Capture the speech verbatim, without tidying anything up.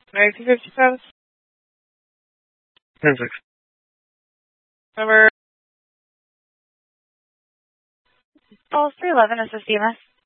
nineteen fifty-seven. Perfect. Number Falls three eleven, this is C M S.